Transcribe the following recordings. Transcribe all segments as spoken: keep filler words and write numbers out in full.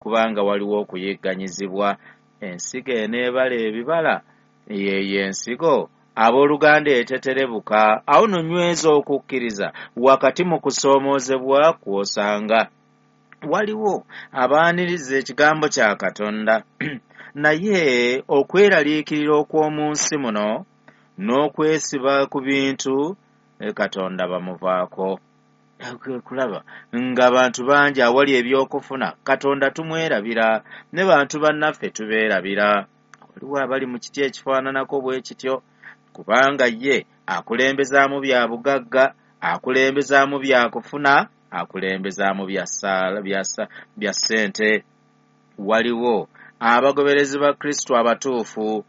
kubanga waliwo okuyigganyizibwa. Ensigo eneebala ebibala yeyo ensigo abooluganda eteterebuka. Awo no nyweza okukkiriza wakati mu kusoomoozebwa kw'osanga waliwo abaaniriza ekigambo kya Katonda naye okweraliikirira okw'omu nsi muno n'okwesiba ku bintu Katonda bamuvaako. Kulaba ng'abantu bangi awali ebyokufuna Katonda tumwerabira ne bantu bannaffe tubeerabira. Waliwo abali mu kiti ekifaananako bwe kityo kubanga ye akulembezaamu bya bugagga, akulembezaamu bya kufuna, akulembezaamu bya ssente. Waliwo abagoberezi ba Kristo abatuufu.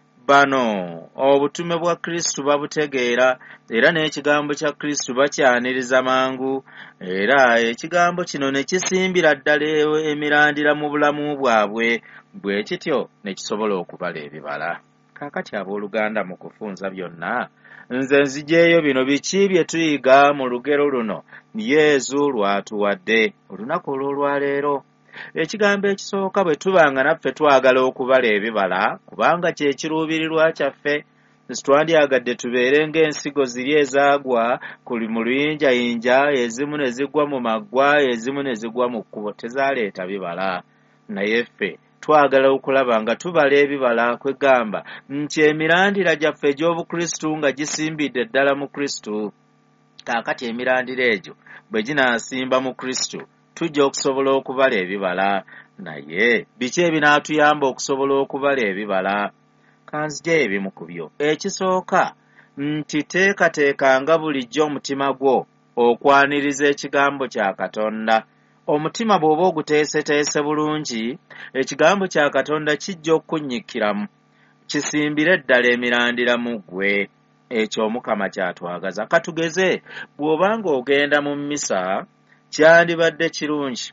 Bano obutume bwa Kristo babutegeera era n'ekigambo kya Kristo bakyaniriza mangu, era ekigambo kino ne kisimbira ddala emirandira mu bulamu bwabwe, bwe kityo ne kisobola okubala ebibala. Kaakati abooluganda mu kufunza byonna, nze nzijeeyo bino biki bye tuyiga mu lugero luno Yesu lwatuwadde olunaku olw'olwaleero. Ekigambo ekisooka bwe tubanga naffe twagala okubala ebibala kubanga kye kiruubirirwa kyaffe, twandyagadde tubeere ng'ensigo ziri ezaagwa kuli mu luyinjayinja, ezimu ne zigwa mu maggwa, ezimu ne zigwa mu kkubo, tezaaleeta bibala. Naye ffe twagala okulaba nga tubala ebibala, kwegamba nti emirandira gyaffe egy'Obukristu nga gisimbidde ddala mu Kristu. Kaakati emirandira egyo bwe ginaasimba mu Kristu tujja okusobola okubala ebibala. Naye biki ebinaatuyamba okusobola okubala ebibala? Kanzigye ebimu ku byo. Ekisooka nti teekateekanga bulijjo omutima gwo okwaniriza ekigambo kya Katonda. Omutima bw'oba oguteeseteese bulungi, ekigambo kya Katonda kijja okukunnyikiramu kisimbire ddala emirandira mu ggwe. Ekyo Mukama kyatwagaza. Katugeze, bw'obanga ogenda mu mmisa kyandibadde kirungi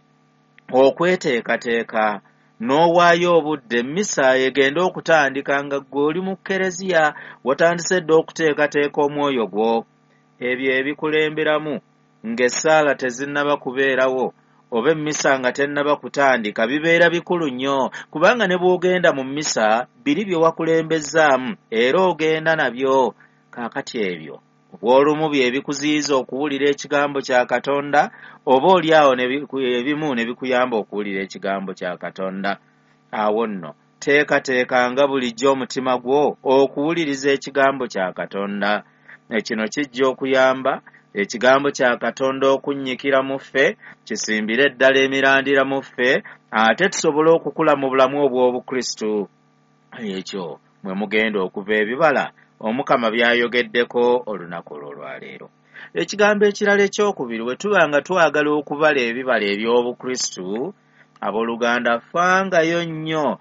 okweteekateeka n'owaayo obudde mmisa egenda okutandika nga ggwe oli mu Kereziya watandise dda okuteekateeka omwoyo gwo. Ebyo ebikulemberamu ng'essaala tezinnaba kubeerawo oba emmisa nga tennaba kutandika bibeera bikulu nnyo, kubanga ne bw'ogenda mu mmisa biri bye wakulembezzaamu era ogenda nabyo. Kaakati ebyo obw'olumu bye bikuziyiza okuwulira ekigambo kya Katonda, oba oli awo ebimu ne bikuyamba okuwulira ekigambo kya Katonda. Awo nno teekateekanga bulijjo omutima gwo okuwuliriza ekigambo kya Katonda. Ekino kijja okuyamba ekigambo kya Katonda okunnyikira mu ffe, kisimbire ddala emirandira mu ffe, ate tusobole okukula mu bulamu obw'Obukristu. Ekyo mwe mugenda okuva ebibala Omukama byayogeddeko olunaku olw'olwaleero. Ekigambo ekirala ekyokubiri, bwe tuba nga twagala okubala ebibala eby'Obukristu, abooluganda fangayo nnyo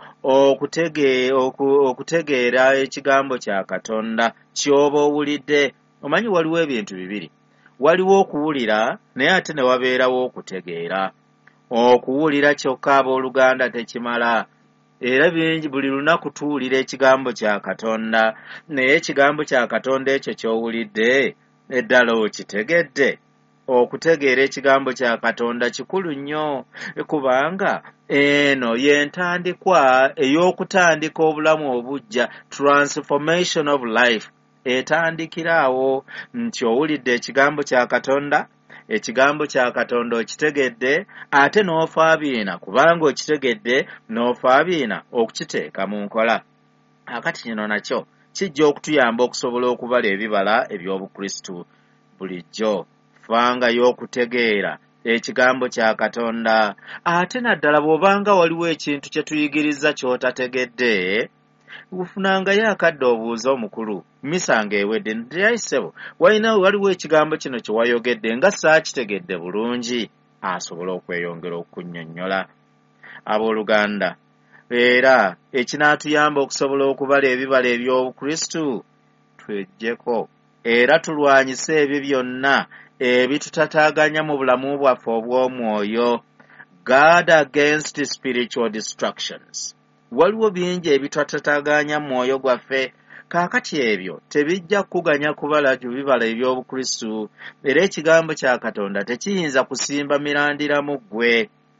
okutegeera ekigambo kya Katonda ky'oba owulidde. Omanyi waliwo ebintu bibiri. Waliwo okuwulira naye ate ne wabeerawo okutegeera. Okuwulira kyokka abooluganda tekimala. Era bingi buli lunaku tuwulira ekigambo kya Katonda, naye ekigambo kya Katonda ekyo ky'owulidde eddala okitegedde? Okutegeera ekigambo kya Katonda kikulu nnyo, kubanga eno y'entandikwa ey'okutandika obulamu obuggya, transformation of life. Etandikira awo nti owulidde ekigambo kya Katonda, ekigambo kya Katonda okitegedde, ate n'ofaabiina kubanga okitegedde n'ofaabiina okukiteeka mu nkola. Akati kino nakyo kijja okutuyamba okusobola okubala ebibala eby'Obukristu. Bulijjo fangayo okutegeera ekigambo kya Katonda. Ate naddala bw'obanga waliwo ekintu kye tuyigiriza ky'otategedde, ufunangayo akadde obuuza omukulu mmisa ng'ewedde nti ayisebo walina waliwo ekigambo kino kye wayogedde nga saakitegedde bulungi, asobola okweyongera okunnyonnyola. Abooluganda, era ekinaatuyamba okusobola okubala ebibala eby'Obukristu, tweggyeko era tulwanyise ebyo byonna ebitutataaganya mu bulamu bwaffe obw'omwoyo. Guard against spiritual distractions. Waliwo bingi ebitutataaganya mu mwoyo gwaffe. Kaakati ebyo tebijja kuganya kubala bibala eby'Obukristu, era ekigambo kya Katonda tekiyinza kusimba mirandira mu ggwe.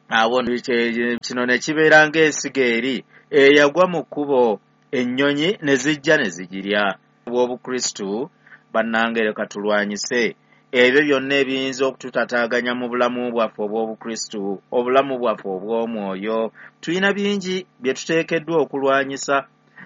awo kino ne kibeera ng'ensigo eri eyagwa mu kkubo ennyonyi ne zijja ne zigirya. Obw'Obukristu bannange leka tulwanyise ebyo byonna ebiyinza okututataaganya mu bulamu bwaffe obw'Obukristu, obulamu bwaffe obw'omwoyo. Tulina bingi bye tuteekeddwa okulwanyisa.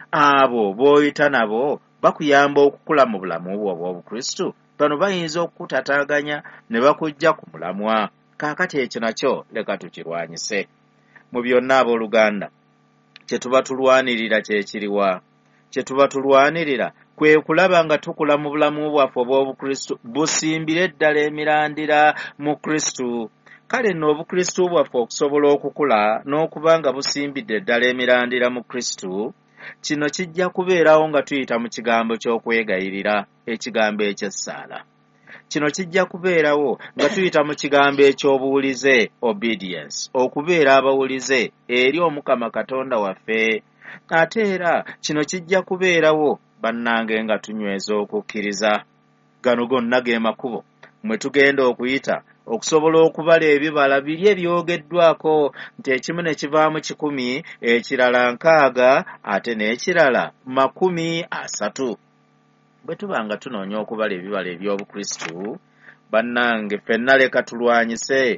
Abo b'oyita nabo bakuyamba okukula mu bulamu bwo obw'Obukristu. Bano bayinza okukutataaganya ne bakujja ku mulamwa. Kaakati ekyo nakyo leka tukirwanyise. Mu byonna abooluganda, kye tuba tulwanirira kye kiriwa? Kye tuba tulwanirira kwe kulaba nga tukula mu bulamu bwaffe obw'Obukristu busimbire ddala emirandira mu Kristu. Kale nno Obukristu bwaffe okusobola okukula n'okuba nga busimbidde ddala emirandira mu Kristu, kino kijja kubeerawo nga tuyita mu kigambo ky'okwegayirira, ekigambo eky'essaala. Kino kijja kubeerawo nga tuyita mu kigambo eky'obuwulize, obedience, okubeera abawulize eri Omukama Katonda waffe. Ate era kino kijja kubeerawo bannange nga tunyweza okukkiriza. Gano gonna ge makubo mwe tugenda okuyita okusobola okubala ebibala biri ebyogeddwako nti ekimu ne kivaamu kikumi, ekirala nkaaga, ate n'ekirala makumi asatu. Bwe tuba nga tunoonya okubala ebibala eby'Obukristu, bannange ffenna leka tulwanyise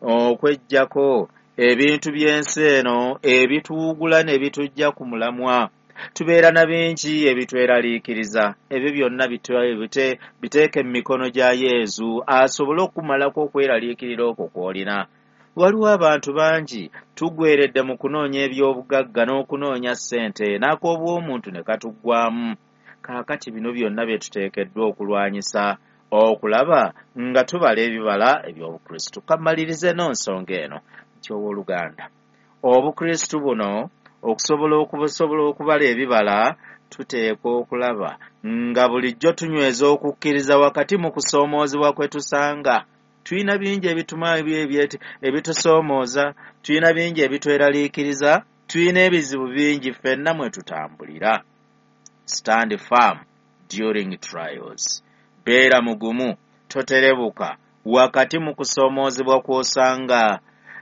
okweggyako ebintu by'ensi eno ebituugula ne bitujja ku mulamwa. Tubeera na bingi ebitweraliikiriza. Ebyo byonna bite biteeke mu mikono gya Yesu asobole okumalako okweraliikirira okwo kw'olina. Waliwo abantu bangi tugweredde mu kunoonya eby'obugagga n'okunoonya ssente, n'ak'obw'omuntu ne katuggwamu. Kaakati bino byonna bye tuteekeddwa okulwanyisa okulaba nga tubala ebibala eby'Obukristu. Kamalirize n'ensonga eno nti owooluganda, Obukristu buno okusobola okusobola okubala ebibala tuteekwa okulaba nga bulijjo tunyweza okukkiriza wakati mu kusoomoozebwa kwe tusanga. Tulina bingi ebituma ebitusoomooza, tulina bingi ebitweraliikiriza, tulina ebizibu bingi ffenna mwe tutambulira. Stand firm during trials. Beera mugumu, toterebuka wakati mu kusoomoozebwa kw'osanga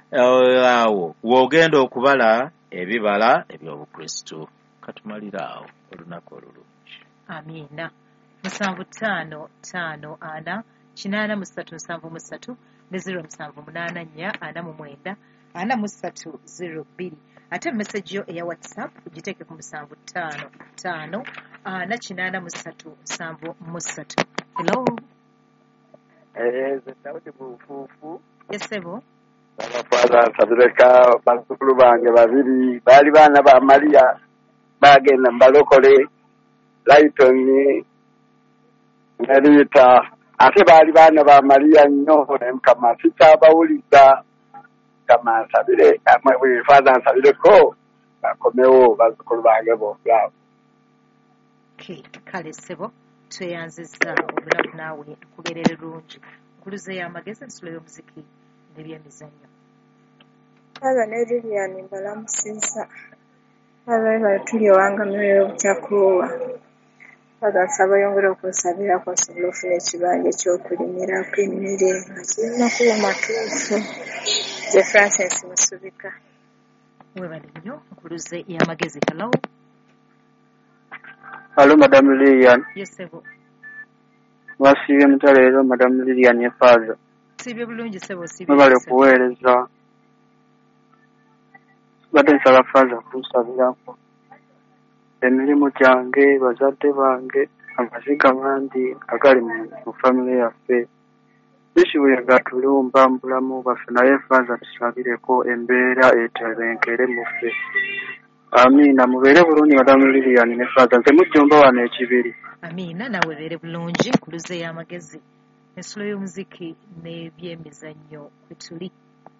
awo w'ogenda okubala ebibala eby'Obukristu. Katumaliraawo olunaku olulungi. Amiina. musanvu ttaano ttaano ana kinaana mu ssatu nsanvu mu ssatu ne ziro musanvu munaana nnya ana mu mwenda ana mu ssatu ziro bbiri. Ate message yo eya WhatsApp ugiteeke ku musanvu ttaano ttaano ana kinaana mu ssatu nsanvu mu ssatu. Hello. Eh, Daudi Bufufu. Yes, sebo. Abafaza nsabireka bazzukulu bange babiri baali baana ba Maria bagenda mbalokole Layton Nerita ate baali baana ba Maria nnyo Mukama sikyabawuliza Mukama nsabire faza nsabireko bakomewo bazzukulu bange bonna. Okay, kale sebo tweyanzizza obulamu naawe kubeerere lungi nkuluzeeyo amagezi ensulo y'omuziki n'ebyemizannyo. Aba ne Lilian mbalamusiza abaana tuli wanga mweyo butakuwa bagasaba yongera okusabira kwa sobola ofuna ekibanja ekyokulimirako emmere nga kirina kuba matuufu. Ze Francis Musubika. Webale nnyo nkuluze y'amagezi. Hello. Hello, Madam Lilian. Yes, sebo. Wasiibye mutaleero Madam Lilian Efaza. Siibye bulungi sebo, siibye. Mwebale kuweereza. Badde nsaba Faza kunsabirako. Emirimu gyange, bazadde bange, amaziga mangi agali mu famire yaffe. Bisibule nga tulumba mu bulamu bwaffe naye Faza tusabireko embeera etebenkere mu ffe. Amiina, mubeere bulungi Madamu Lilian ne Faza. Nze mujjumba wano ekibiri. Amiina, nawe beere bulungi nkuluze y'amagezi ensulo y'omuziki n'ebyemizannyo kwe tuli.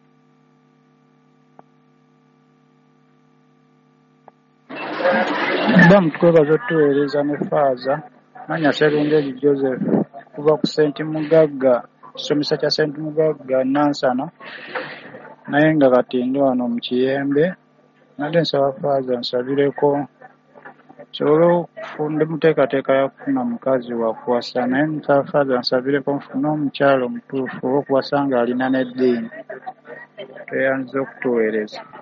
Madamu twebaza otuweereza ne Faza. Manya Serungeji Joseph kuva ku Saint Mugagga, kisomesa kya Saint Mugagga Nansana, naye nga kati ndi wano mu Kiyembe. Nadde nsaba Faza nsabireko nsobole okufunda muteekateeka ya kufuna mukazi wa kuwasa, naye nsaba Faza nsabireko nfune omukyalo omutuufu olw'okuwasa nga alina n'eddiini. tweyanze okutuweereza.